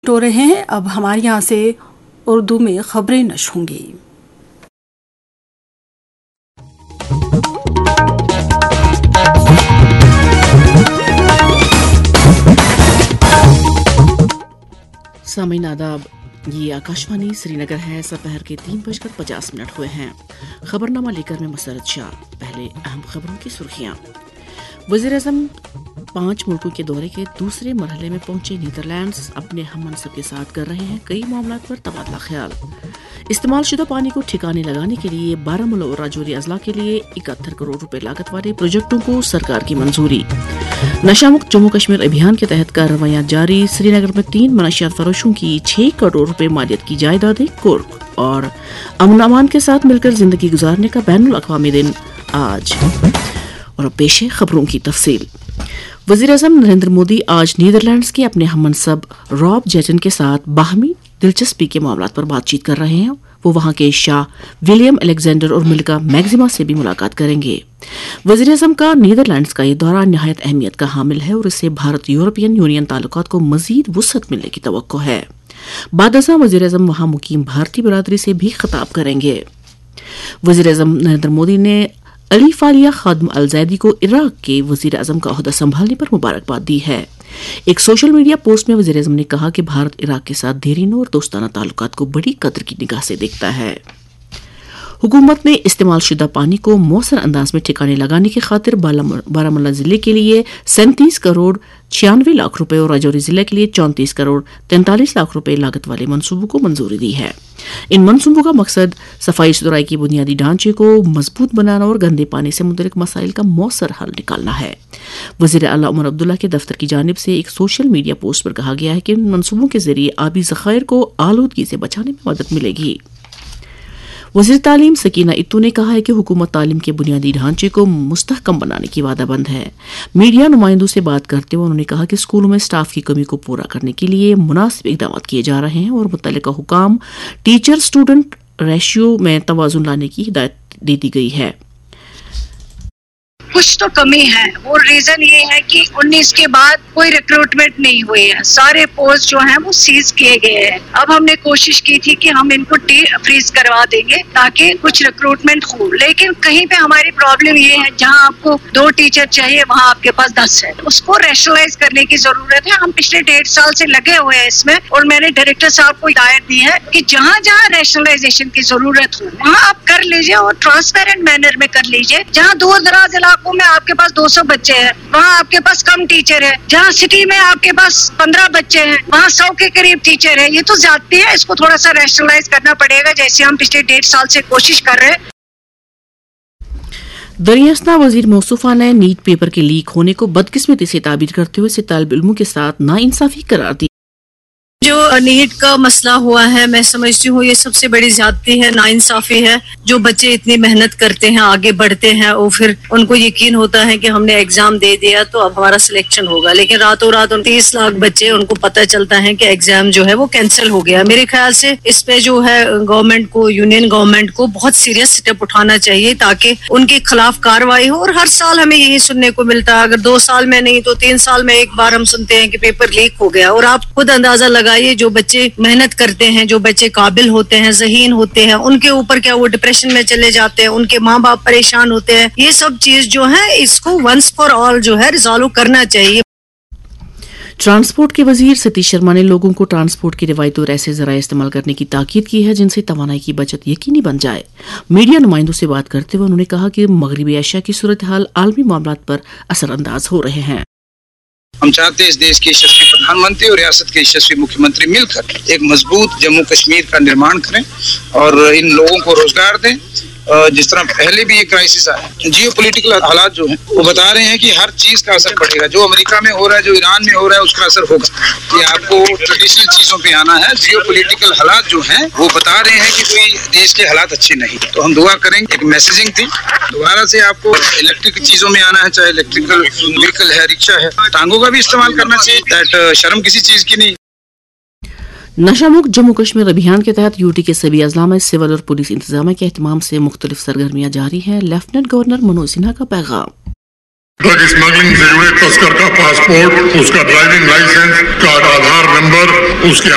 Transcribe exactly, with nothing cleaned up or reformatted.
ہو رہے ہیں. اب ہمارے یہاں سے اردو میں خبریں نشر ہوں گی. سامعین آداب، یہ آکاشوانی سری نگر ہے. دوپہر کے تین بج کر پچاس منٹ ہوئے ہیں. خبرنامہ لے کر میں مسرت شاہ. پہلے اہم خبروں کی سرخیاں. وزیر اعظم پانچ ملکوں کے دورے کے دوسرے مرحلے میں پہنچے نیدرلینڈز. اپنے ہم منصب کے ساتھ کر رہے ہیں کئی معاملات پر تبادلہ خیال. استعمال شدہ پانی کو ٹھکانے لگانے کے لیے بارہمولہ اور راجوری اضلاع کے لیے اکہتر کروڑ روپے لاگت والے پروجیکٹوں کو سرکار کی منظوری. نشہ مکت جموں کشمیر ابھیان کے تحت کارروائیاں جاری. سری نگر میں تین منشیات فروشوں کی چھ کروڑ روپے مالیت کی جائیدادیں قرق. اور امن امان کے ساتھ مل کر زندگی گزارنے کا بین الاقوامی دن آج. اور پیش ہے خبروں کی تفصیل. وزیر اعظم نریندر مودی آج نیدرلینڈز کے اپنے ہم منصب راب جیٹن کے ساتھ باہمی دلچسپی کے معاملات پر بات چیت کر رہے ہیں. وہ وہاں کے شاہ ولیم الیگزینڈر اور ملکہ میگزیما سے بھی ملاقات کریں گے. وزیر اعظم کا نیدرلینڈز کا یہ دورہ نہایت اہمیت کا حامل ہے اور اس سے بھارت یورپین یونین تعلقات کو مزید وسعت ملنے کی توقع ہے. بعد ازاں وزیر اعظم وہاں مقیم بھارتی برادری سے بھی خطاب کریں گے. وزیر اعظم نریندر مودی نے علی فالیہ خادم الزیدی کو عراق کے وزیر اعظم کا عہدہ سنبھالنے پر مبارکباد دی ہے. ایک سوشل میڈیا پوسٹ میں وزیر اعظم نے کہا کہ بھارت عراق کے ساتھ دیرینہ اور دوستانہ تعلقات کو بڑی قدر کی نگاہ سے دیکھتا ہے. حکومت نے استعمال شدہ پانی کو مؤثر انداز میں ٹھکانے لگانے کی خاطر بارہمولہ ضلع کے لیے سینتیس کروڑ چھیانوے لاکھ روپے اور راجوری ضلع کے لیے چونتیس کروڑ تینتالیس لاکھ روپے لاگت والے منصوبوں کو منظوری دی ہے. ان منصوبوں کا مقصد صفائی ستھرائی کی بنیادی ڈھانچے کو مضبوط بنانا اور گندے پانی سے متعلق مسائل کا مؤثر حل نکالنا ہے. وزیر اعلیٰ عمر عبداللہ کے دفتر کی جانب سے ایک سوشل میڈیا پوسٹ پر کہا گیا ہے کہ ان منصوبوں کے ذریعے آبی ذخائر کو آلودگی سے بچانے میں مدد ملے گی. وزیر تعلیم سکینہ اتو نے کہا ہے کہ حکومت تعلیم کے بنیادی ڈھانچے کو مستحکم بنانے کی وعدہ بند ہے. میڈیا نمائندوں سے بات کرتے ہوئے انہوں نے کہا کہ اسکولوں میں اسٹاف کی کمی کو پورا کرنے کے لیے مناسب اقدامات کیے جا رہے ہیں اور متعلقہ حکام ٹیچر اسٹوڈنٹ ریشیو میں توازن لانے کی ہدایت دے دی گئی ہے. کچھ تو کمی ہے. وہ ریزن یہ ہے کہ انیس کے بعد کوئی ریکروٹمنٹ نہیں ہوئی ہے. سارے پوسٹ جو ہیں وہ سیز کیے گئے ہیں. اب ہم نے کوشش کی تھی کہ ہم ان کو فریز کروا دیں گے تاکہ کچھ ریکروٹمنٹ ہو. لیکن کہیں پہ ہماری پرابلم یہ ہے جہاں آپ کو دو ٹیچر چاہیے وہاں آپ کے پاس دس ہے. اس کو ریشنلائز کرنے کی ضرورت ہے. ہم پچھلے ڈیڑھ سال سے لگے ہوئے ہیں اس میں اور میں نے ڈائریکٹر صاحب کو ہدایت دی ہے کہ جہاں جہاں ریشنلائزیشن کی ضرورت ہو وہاں آپ کر لیجیے اور ٹرانسپیرنٹ مینر میں کر لیجیے. جہاں دور دراز علاقوں میں آپ کے پاس دو سو بچے ہیں وہاں آپ کے پاس کم ٹیچر ہے. جہاں سٹی میں آپ کے پاس پندرہ بچے ہیں وہاں سو کے قریب ٹیچر ہے. یہ تو زیادتی ہے. اس کو تھوڑا سا ریشنلائز کرنا پڑے گا جیسے ہم پچھلے ڈیڑھ سال سے کوشش کر رہے ہیں. دریاسنا وزیر موصوفہ نے نیٹ پیپر کے لیک ہونے کو بدقسمتی سے تعبیر کرتے ہوئے اسے طالب علموں کے ساتھ ناانصافی قرار دی. جو نیٹ کا مسئلہ ہوا ہے میں سمجھتی ہوں یہ سب سے بڑی زیادتی ہے، ناانصافی ہے. جو بچے اتنی محنت کرتے ہیں آگے بڑھتے ہیں اور پھر ان کو یقین ہوتا ہے کہ ہم نے ایگزام دے دیا تو اب ہمارا سلیکشن ہوگا، لیکن راتوں رات ان تیس لاکھ بچے ان کو پتہ چلتا ہے کہ ایگزام جو ہے وہ کینسل ہو گیا. میرے خیال سے اس پہ جو ہے گورنمنٹ کو یونین گورنمنٹ کو بہت سیریس سٹیپ اٹھانا چاہیے تاکہ ان کے خلاف کارروائی ہو. اور ہر سال ہمیں یہی سننے کو ملتا ہے، اگر دو سال میں نہیں تو تین سال میں ایک بار ہم سنتے ہیں کہ پیپر لیک ہو گیا. اور آپ خود اندازہ لگا یہ جو بچے محنت کرتے ہیں، جو بچے قابل ہوتے ہیں، ذہین ہوتے ہیں، ان کے اوپر کیا وہ ڈپریشن میں چلے جاتے ہیں، ان کے ماں باپ پریشان ہوتے ہیں. یہ سب چیز جو ہے اس کو ونس فار آل جو ہے ریزالو کرنا چاہیے. ٹرانسپورٹ کے وزیر ستیش شرما نے لوگوں کو ٹرانسپورٹ کی روایتی اور ایسے ذرائع استعمال کرنے کی تاکید کی ہے جن سے توانائی کی بچت یقینی بن جائے. میڈیا نمائندوں سے بات کرتے ہوئے انہوں نے کہا کہ مغربی ایشیا کی صورتحال عالمی معاملات پر اثر انداز ہو رہے ہیں. ہم چاہتے ہیں اس دیش کے یشسوی پردھان منتری اور ریاست کے یشسوی مکھی منتری مل کر ایک مضبوط جموں کشمیر کا نرمان کریں اور ان لوگوں کو روزگار دیں. جس طرح پہلے بھی یہ کرائسس آیا، جیو پولیٹیکل حالات جو ہیں وہ بتا رہے ہیں کہ ہر چیز کا اثر پڑے گا. جو امریکہ میں ہو رہا ہے، جو ایران میں ہو رہا ہے، اس کا اثر ہوگا. یہ آپ کو ٹریڈیشنل چیزوں پہ آنا ہے. جیو پولیٹیکل حالات جو ہیں وہ بتا رہے ہیں کہ کوئی دیش کے حالات اچھے نہیں. تو ہم دعا کریں گے. ایک میسیجنگ تھی دوبارہ سے آپ کو الیکٹرک چیزوں میں آنا ہے، چاہے الیکٹریکل وہیکل ہے، رکشا ہے، ٹانگوں کا بھی استعمال کرنا چاہیے. دیٹ شرم کسی چیز کی نہیں. نشہ مکت جموں کشمیر ابھیان کے تحت یوٹی کے سبھی اضلاع میں سول اور پولیس انتظامیہ کے اہتمام سے مختلف سرگرمیاں جاری ہیں. لیفٹیننٹ گورنر منوج سنہا کا پیغام. ڈرگ اسمگلنگ سے جڑے تسکر کا پاسپورٹ، اس کا ڈرائیونگ لائسنس کا آدھار نمبر، اس کے